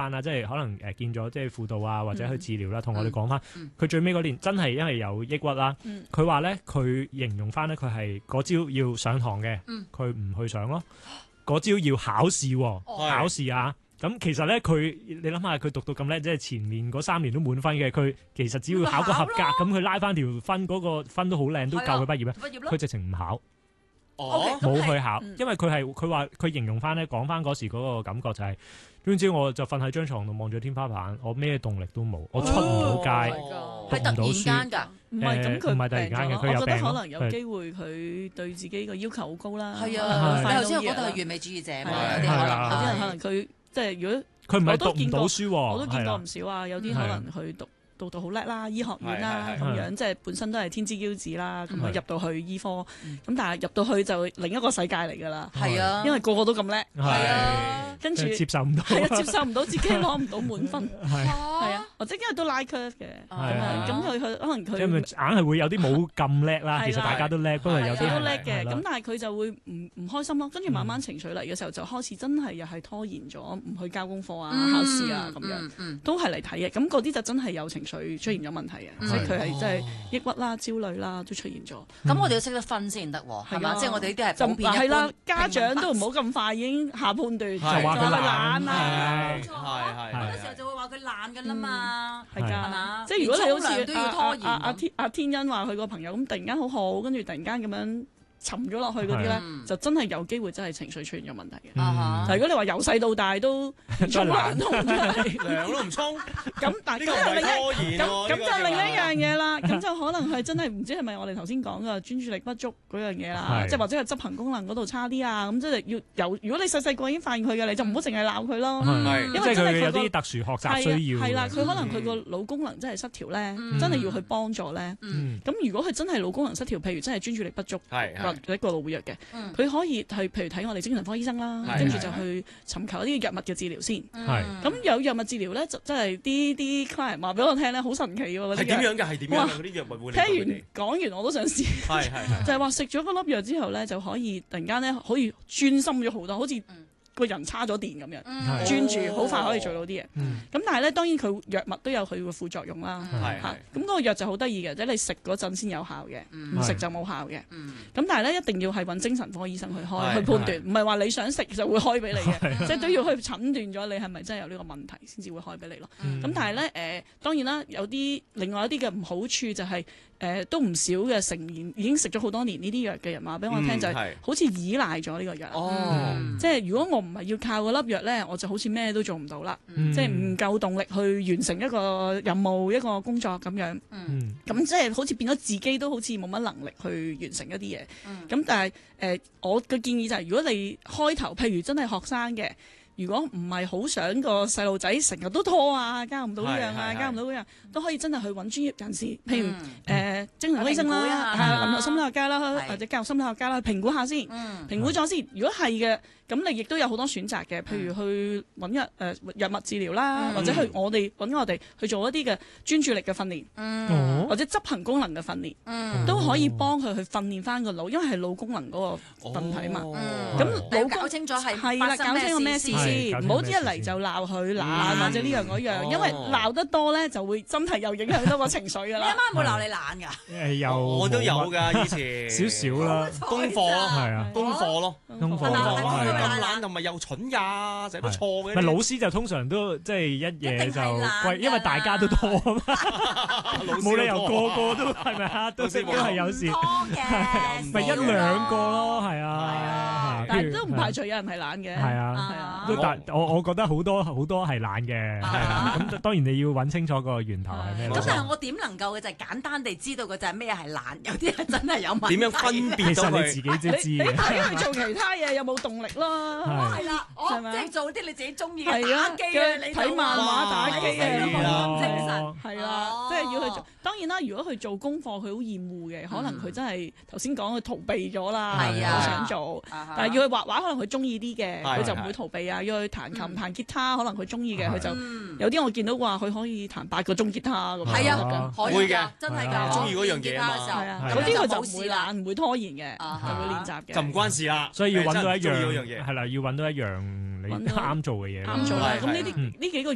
翻啦，即係可能見咗即係輔導啊，或者去治療啦，同我哋講翻，佢最尾嗰年真係因為有抑鬱啦，佢話咧佢形容翻咧佢係嗰朝要上堂嘅，佢唔去上咯，嗰朝要考試，考試啊！咁其實咧，你諗下，佢讀到咁叻，即係前面嗰3年都滿分嘅，佢其實只要考個合格，咁佢拉翻條分，嗰個分都好靚，都夠佢畢業咧。佢直情唔考，冇去考，因為佢話佢形容翻咧，講翻嗰時嗰個感覺就係，總之我就瞓喺張床度望住天花板，我咩動力都冇，我出唔到街，讀唔到書。 唔係咁，佢唔係突然間嘅，佢有病。 我覺得可能有機會佢對自己個要求好高啦。 係啊，你頭先我覺得係完美主義者嘛，有啲人可能佢即係如果佢唔係讀唔到書喎， 我都見過唔少啊。有啲可能佢讀到好叻啦，醫學院啦咁樣，即係本身都係天之驕子啦。咁佢入到去醫科，咁但係入到去就另一個世界嚟㗎啦。係啊，因為個個都咁叻。係啊，跟住接受唔到。 係啊，接受唔到自己攞唔到滿分。係啊，或者因為都拉 curve 嘅。咁佢可能佢硬係會有啲冇咁叻啦。其實大家都叻，不過有啲都叻嘅。咁但係佢就會唔開心咯。跟住慢慢情緒嚟嘅時候，就開始真係又係拖延咗，唔去交功課啊、考試啊咁樣，都係嚟睇嘅。咁嗰啲就真係有情緒出現咗問題嘅，即係佢係真係抑鬱啦、焦慮啦都出現咗。 咁我哋要識得分先得喎，係嘛？即係我哋呢啲係普遍係啦，家長都唔好咁快已經下判斷，就話佢懶啦。 冇錯，好多時候就會話佢懶㗎啦嘛， 係㗎， 係嘛？ 即係如果你好似都要拖延。 阿天恩話佢個朋友咁突然間好好，跟住突然間咁樣沉咗落去嗰啲咧，就真係有機會真係情緒出現咗問題嘅。但係如果你話由細到大都沖涼都唔出嚟， 涼都唔沖， 咁但係咁就另一樣嘢啦。咁就可能係真係唔知係咪我哋頭先講嘅專注力不足嗰樣嘢啦，即係或者係執行功能嗰度差啲啊。咁即係要由如果你細細個已經發現佢嘅，你就唔好淨係鬧佢咯。 因為佢有啲特殊學習需要。 係啦，佢可能佢個腦功能真係失調咧，真係要去幫助咧。咁如果佢真係腦功能失調，譬如真係專注力不足，或者過度活躍嘅，佢可以係譬如睇我哋精神科醫生啦，跟住就去尋求一啲藥物嘅治療先。咁有藥物治療咧，就真係啲 client 話俾我聽咧，好神奇喎！ 係點樣㗎？係點樣㗎？嗰啲藥物會聽完講完我都想試。就係話食咗嗰粒藥之後咧，就可以突然間咧可以專心咗好多，好似個人叉咗電咁樣，專注好快可以做到啲嘢。咁但係咧，當然佢藥物都有佢嘅副作用啦。咁嗰個藥就好得意嘅，即係你食嗰陣先有效嘅，唔食就冇效嘅。咁但係咧，一定要係揾精神科醫生去開去判斷，唔係話你想食就會開俾你嘅，即係都要去診斷咗你係咪真係有呢個問題先至會開俾你咯。咁但係咧當然啦，有啲另外一啲嘅唔好處就係都唔少嘅成年已經食咗好多年呢啲藥嘅人話俾我聽，就係好似依賴咗呢個藥。即係如果我唔係要靠嗰粒藥咧，我就好似咩都做唔到啦。即係唔夠動力去完成一個任務、一個工作咁樣。咁即係好似變咗自己都好似冇乜能力去完成一啲嘢。咁但係我嘅建議就係，如果你開頭譬如真係學生嘅，如果唔係好想個細路仔成日都拖啊，交唔到呢樣啊，交唔到嗰樣，都可以真係去揾專業人士，譬如精神科醫生啦、臨床心理學家啦，或者教育心理學家啦，去評估下先，評估咗先。如果係嘅，咁你亦都有好多選擇嘅，譬如去揾藥物治療啦，或者揾我哋去做一啲嘅專注力嘅訓練，或者執行功能嘅訓練，都可以幫佢去訓練翻個腦，因為係腦功能嗰個問題嘛。咁腦搞清楚係啦，搞清楚咩事先，唔好一嚟就鬧佢懶或者呢樣嗰樣，因為鬧得多咧就會真係又影響到個情緒㗎啦。 你阿媽冇鬧你懶㗎？ 我都有㗎，以前少少啦， 功課咯，係啊，功課咯， 功課咁懶同埋又蠢呀，成日都錯嘅。 咪老師就通常都即係一夜就歸，因為大家都拖啊嘛，冇理由個個都係咪啊？都係有時咪一兩個咯，係啊。 但係都唔排除有人係懶嘅。 係啊，但我覺得好多係懶嘅，係啊。咁當然你要揾清楚個源頭係咩。 咁但係我點能夠嘅就係簡單地知道嘅就係咩係懶，有啲係真係有問題。 點樣分辨到你自己知嘅？ 你睇佢做其他嘢有冇動力咯？ 係啦，即係做啲你自己中意嘅打機你睇漫畫打機啊，精神係啦，即係要去做。當然啦，如果佢做功課佢好厭惡嘅，可能佢真係頭先講佢逃避咗啦，好想做。但係要去畫畫，可能佢中意啲嘅，佢就唔會逃避啊。要去彈琴彈吉他，可能佢中意嘅，佢就有啲我見到話佢可以彈8個鐘吉他咁。 係啊， 會嘅， 真係㗎， 中意嗰樣嘢啊嘛。 係啊，嗰啲佢就唔會懶，唔會拖延嘅，就會練習嘅。 就唔關事啦， 所以要揾到一樣係啦，要揾到一樣你啱做嘅嘢。 啱做啦。咁呢幾個